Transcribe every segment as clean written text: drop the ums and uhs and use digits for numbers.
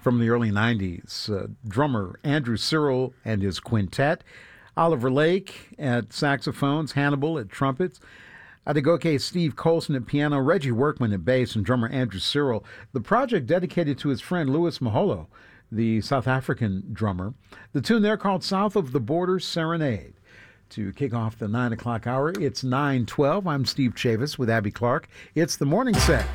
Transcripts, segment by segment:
from the early 90s. Drummer Andrew Cyril and his quintet. Oliver Lake at saxophones, Hannibal at trumpets, Adegoke Steve Colson at piano, Reggie Workman at bass, and drummer Andrew Cyril. The project dedicated to his friend Louis Maholo, the South African drummer. The tune there called South of the Border Serenade. To kick off the 9 o'clock hour, it's 9:12. I'm Steve Chavis with Abby Clark. It's the morning set.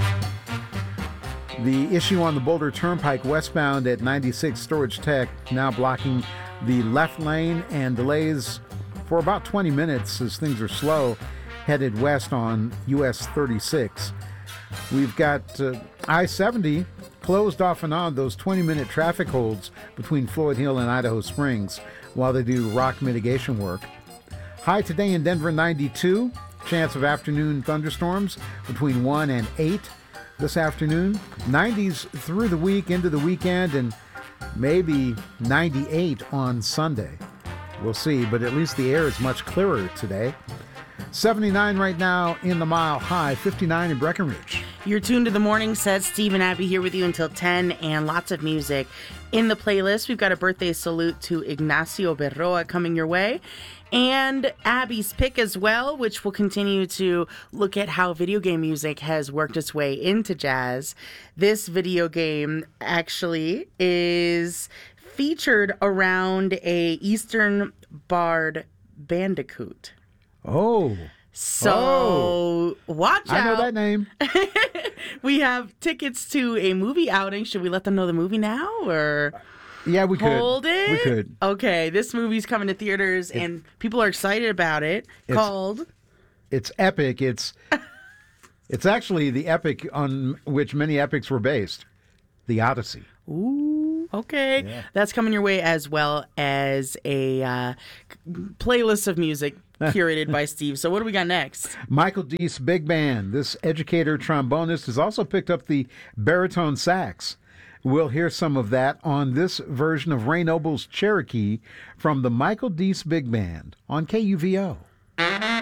The issue on the Boulder Turnpike westbound at 96 Storage Tech now blocking the left lane and delays for about 20 minutes as things are slow headed west on US 36. We've got I-70 closed off and on, those 20-minute traffic holds between Floyd Hill and Idaho Springs while they do rock mitigation work. High today in Denver, 92. Chance of afternoon thunderstorms between 1 and 8 this afternoon. 90s through the week into the weekend, and maybe 98 on Sunday. We'll see, but at least the air is much clearer today. 79 right now in the Mile High, 59 in Breckenridge. You're tuned to the morning set. Steve and Abby here with you until 10, and lots of music in the playlist. We've got a birthday salute to Ignacio Berroa coming your way, and Abby's pick as well, which will continue to look at how video game music has worked its way into jazz. This video game actually is featured around a Eastern Bard Bandicoot. Oh. So watch out. I know that name. We have tickets to a movie outing. Should we let them know the movie now, or yeah, we could. Hold it? We could. Okay, this movie's coming to theaters, and people are excited about it. It's epic. It's actually the epic on which many epics were based, the Odyssey. Ooh, okay. Yeah. That's coming your way, as well as a playlist of music curated by Steve. So what do we got next? Michael Deese Big Band. This educator trombonist has also picked up the baritone sax. We'll hear some of that on this version of Ray Noble's Cherokee from the Michael Deese Big Band on KUVO.